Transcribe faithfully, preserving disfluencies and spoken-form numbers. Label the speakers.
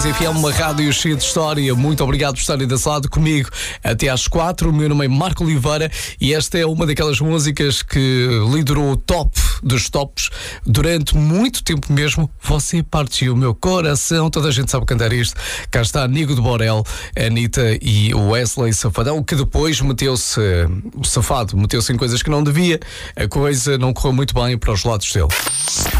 Speaker 1: F M, uma rádio cheia de história. Muito obrigado por estarem desse lado comigo até às quatro. O meu nome é Marco Oliveira e esta é uma daquelas músicas que liderou o top dos tops durante muito tempo mesmo. Você partiu o meu coração. Toda a gente sabe cantar isto. Cá está Nigo de Borel, Anitta e o Wesley Safadão, que depois meteu-se, o safado, meteu-se em coisas que não devia. A coisa não correu muito bem para os lados dele.